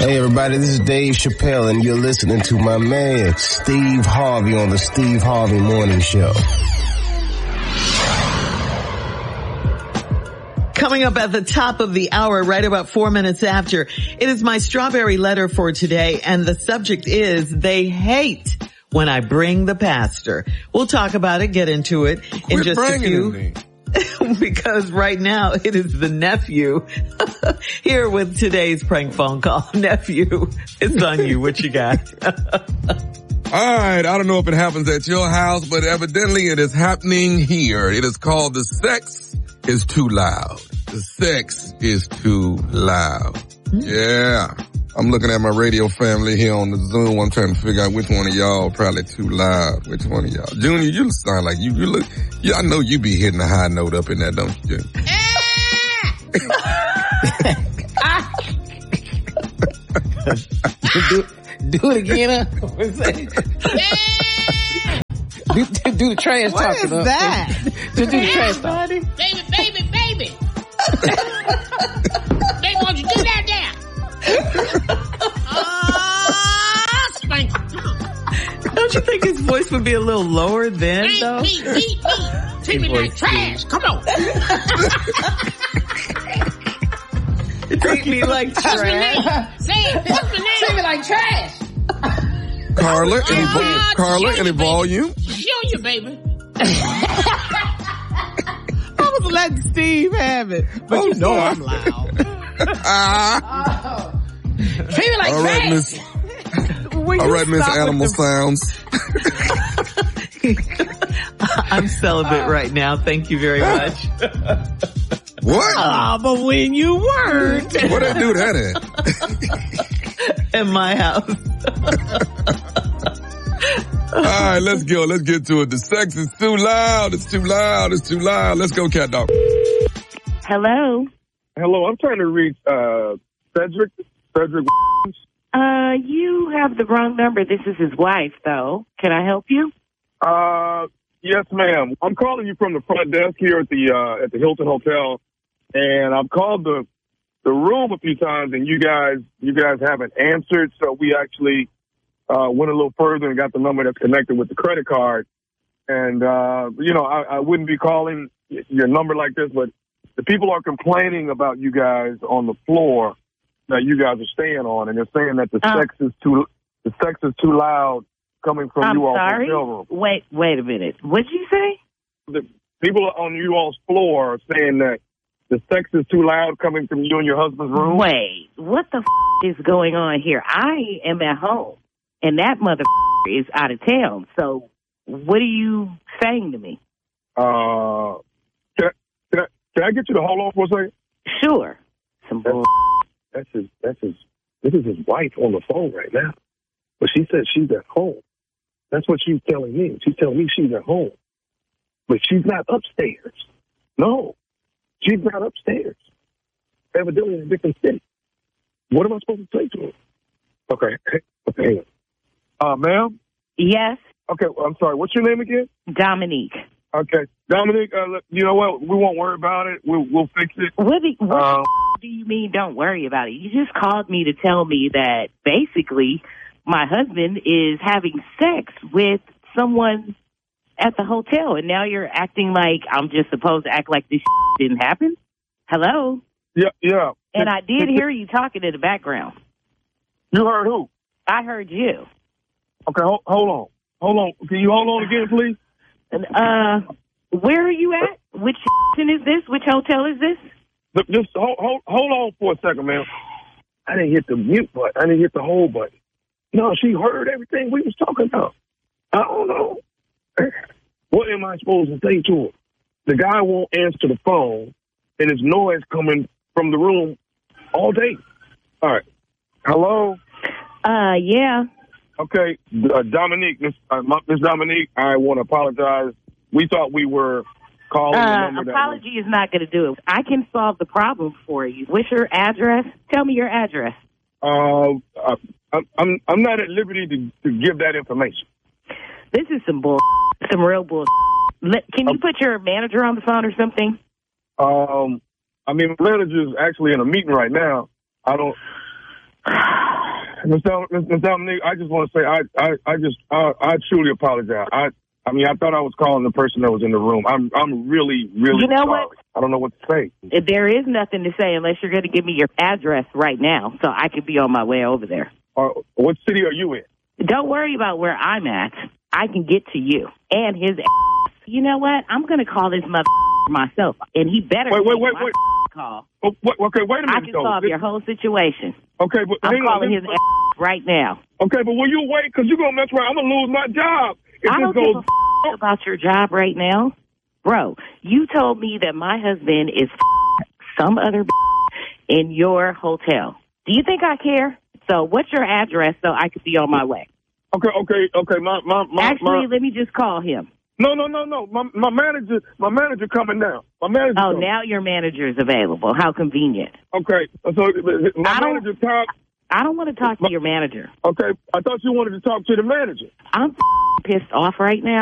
Hey everybody, this is Dave Chappelle and you're listening to my man Steve Harvey on the Steve Harvey Morning Show. Coming up at the top of the hour, right about 4 minutes after, it is my strawberry letter for today, and the subject is, they hate when I bring the pastor. We'll talk about it, get into it in just a few. Because right now it is the nephew here with today's prank phone call. Nephew, it's on you. What you got? All right. I don't know if it happens at your house, but evidently it is happening here. It is called the sex is too loud. The sex is too loud. Yeah. I'm looking at my radio family here on the Zoom. I'm trying to figure out which one of y'all probably too loud. Which one of y'all? Junior, you sound like you look, I know you be hitting a high note up in that, don't you, Junior? Do it again, do the trash talking. What is that? Just do the trash talking. Baby. Baby, won't you do that there? Spank. Don't you think his voice would be a little lower then, though? Me. Treat me like trash. Come on. Treat me like trash. Say it. What's my name? Treat me like trash. Carla, any volume? Junior, baby. I was letting Steve have it, but you know I'm loud. Treat me like trash. All right, Miss Animal Sounds. I'm celibate right now. Thank you very much. What? But when you weren't. What that dude had at? In my house. All right, let's go. Let's get to it. The sex is too loud. It's too loud. Let's go, cat dog. Hello. Hello, I'm trying to reach Cedric. You have the wrong number. This is his wife, though. Can I help you? Yes, ma'am. I'm calling you from the front desk here at the Hilton Hotel, and I've called the room a few times, and you guys haven't answered. So we actually went a little further and got the number that's connected with the credit card. And I wouldn't be calling your number like this, but the people are complaining about you guys on the floor that you guys are staying on, and they're saying that the sex is too loud coming from you all hotel room. Wait a minute. What'd you say? The people on you all's floor are saying that the sex is too loud coming from you and your husband's room. Wait, what the is going on here? I am at home, and that mother is out of town. So what are you saying to me? Can I get you to hold on for a second? Sure. Some bull. This is his wife on the phone right now. But she said she's at home. That's what she's telling me. She's telling me she's at home. But she's not upstairs. No. She's not upstairs. Evidently in a different city. What am I supposed to say to her? Okay. Ma'am? Yes? Okay, I'm sorry. What's your name again? Dominique. Okay. Dominique, you know what? We won't worry about it. We'll fix it. What do you mean don't worry about it? You just called me to tell me that basically my husband is having sex with someone at the hotel, and now you're acting like I'm just supposed to act like this didn't happen? Hello? Yeah. And I did hear you talking in the background. You heard who? I heard you. Okay, hold on. Can you hold on again, please? Where are you at? Which is this? Which hotel is this? Just hold on for a second, man. I didn't hit the mute button. I didn't hit the hold button. No, she heard everything we was talking about. I don't know. What am I supposed to say to her? The guy won't answer the phone, and there's noise coming from the room all day. All right. Hello? Yeah. Okay, Dominique, Miss Dominique, I want to apologize. We thought we were calling the number. Apology is not going to do it. I can solve the problem for you. What's your address? Tell me your address. I'm not at liberty to give that information. This is some real bull. Can you put your manager on the phone or something? My manager's actually in a meeting right now. I don't. Ms. Dominique, I just want to say I truly apologize. I mean, I thought I was calling the person that was in the room. I'm really You know sorry. what? I don't know what to say. There is nothing to say unless you're going to give me your address right now so I could be on my way over there. What city are you in? Don't worry about where I'm at. I can get to you and his ass. You know what? I'm going to call this mother myself, and he better wait. call. Okay, wait a minute. I can solve your whole situation. Okay, but I'm calling his ass right now. Okay, but will you wait? Because you're going to mess around. I'm going to lose my job. I don't give a about your job right now. Bro, you told me that my husband is some other in your hotel. Do you think I care? So what's your address so I could be on my way? Okay. Actually, let me just call him. No. My manager coming now. My manager. Oh, now your manager is available. How convenient. Okay. So my manager talk. I don't want to talk to your manager. Okay. I thought you wanted to talk to the manager. I'm pissed off right now.